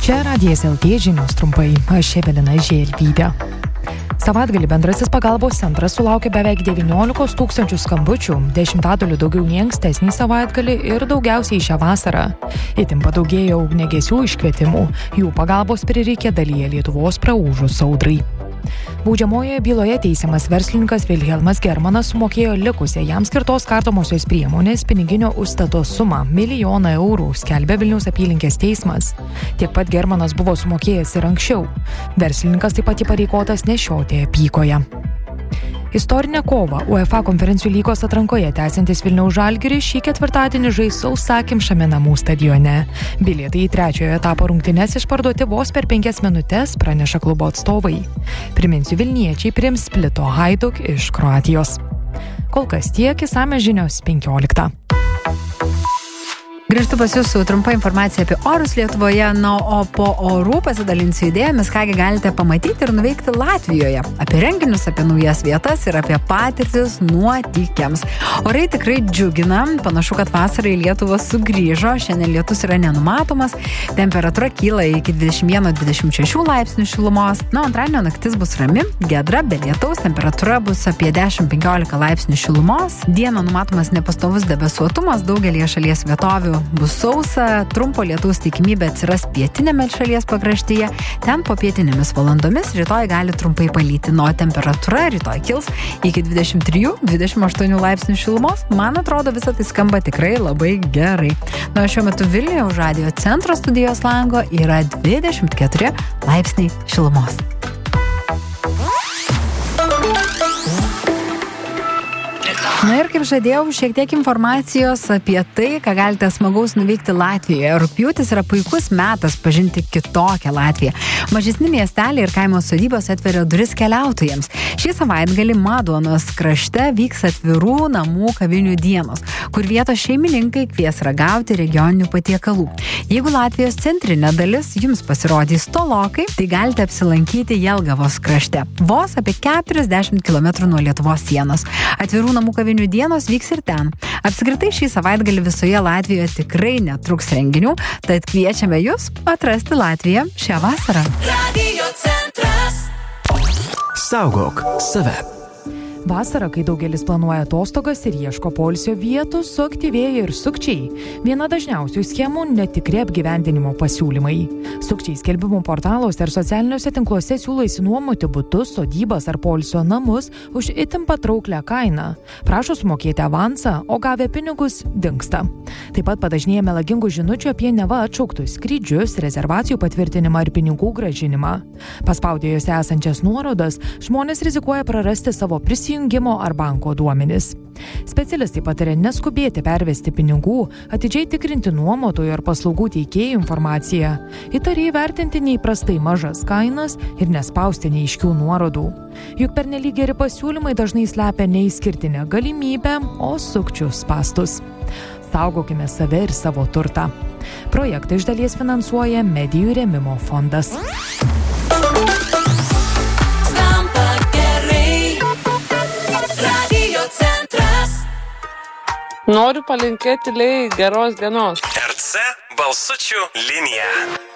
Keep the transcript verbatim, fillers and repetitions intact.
Čia Radijas L T žinios trumpai, aš Evelina Želvytė. Savaitgalį bendrasis pagalbos centras sulaukė beveik devyniolikos tūkstančių skambučių, dešimtadaliu daugiau nei ankstesnį savaitgalį ir daugiausiai šią vasarą. Itin padaugėjo ugniagesių iškvietimų, jų pagalbos prireikė dalyje Lietuvos praūžus audrai. Baudžiamojoje byloje teisiamas verslininkas Vilhelmas Germanas sumokėjo likusią jam skirtos kardomosios priemonės piniginio užstato sumą milijoną eurų, skelbia Vilniaus apylinkės teismas. Tiek pat Germanas buvo sumokėjęs ir anksčiau. Verslininkas taip pat įpareigotas nešioti apykoję. Istorinę kovą UEFA konferencijų lygos atrankoje tęsiantis Vilniaus Žalgiris šį ketvirtadienį žais sausakimšame namų stadione. Bilietai į trečiojo etapo rungtynes išparduoti vos per penkias minutes, praneša klubo atstovai. Priminsiu, vilniečiai priims Splito Hajduk iš Kroatijos. Kol kas tiek, išsamios žinios penkioliktą. Grįžtu pas jūsų trumpa informacija apie orus Lietuvoje, na, o po orų pasidalinsiu idėjomis, kągi galite pamatyti ir nuveikti Latvijoje. Apie renginius, apie naujas vietas ir apie patirtis nuotykiams. Orai tikrai džiugina, panašu, kad vasara į Lietuvą sugrįžo, šiandien lietus yra nenumatomas, temperatūra kyla iki dvidešimt vienas dvidešimt šeši laipsnių šilumos, na, antradienio naktis bus rami, giedra, be lietaus, temperatūra bus apie dešimt penkiolika laipsnių šilumos, dieną numatomas nepastovus debesuotumas, daugelį šalies vietovių bus sausa, trumpo lietaus tikimybė atsiras pietinėme šalies pakraštyje, ten po pietinėmis valandomis rytoj gali trumpai palyti, nuo temperatūra rytoj kils iki dvidešimt trijų dvidešimt aštuonių laipsnių šilumos, man atrodo visą tai skamba tikrai labai gerai. Na, šiuo metu Vilniuje už radijo centro studijos lango yra dvidešimt keturi laipsniai šilumos. Na ir kaip žadėjau, šiek tiek informacijos apie tai, ką galite smagaus nuveikti Latvijoje. Rugpjūtis yra puikus metas pažinti kitokią Latviją. Mažesni miesteliai ir kaimo sodybos atveria duris keliautojams. Šį savaitgalį Madonos krašte vyks atvirų namų kavinių dienos, kur vietos šeimininkai kvies ragauti regioninių patiekalų. Jeigu Latvijos centrinė dalis jums pasirodys tolokai, tai galite apsilankyti Jelgavos krašte, vos apie keturiasdešimt kilometrų nuo Lietuvos sienos. Atvirų namų kavinių dienos vyks ir ten. Apskritai šį savaitgalį visoje Latvijoje tikrai netruks renginių, tad kviečiame jūs atrasti Latviją šią vasarą. Radio centras. Saugok save. Vasarą, kai daugelis planuoja atostogas ir ieško poilsio vietų, suaktyvėja ir sukčiai. Viena dažniausių schemų – netikri apgyvendinimo pasiūlymai. Sukčiai skelbimų portaluose ir socialiniuose tinkluose siūlo išsinuomoti butus, sodybas ar poilsio namus už itin patrauklią kainą. Prašo sumokėti avansą, o gavę pinigus dingsta. Taip pat padažnėja melagingų žinučių apie neva atšauktus skrydžius, rezervacijų patvirtinimą ir pinigų grąžinimą. Paspaudę jose esančias nuorodas, žmonės rizikuoja prarasti savo prisijungimą jungimo ar banko duomenis. Specialistai pataria neskubėti pervesti pinigų, atidžiai tikrinti nuomotojų ar paslaugų teikėjų informaciją, įtariai vertinti neįprastai mažas kainas ir nespausti neaiškių nuorodų. Juk pernelyg geri pasiūlymai dažnai slepia neišskirtinę galimybę, o sukčių spąstus. Saugokime save ir savo turtą. Projektą iš dalies finansuoja Medijų rėmimo fondas. Noriu palinkėti Lėjai geros dienos. R C balsučių linija.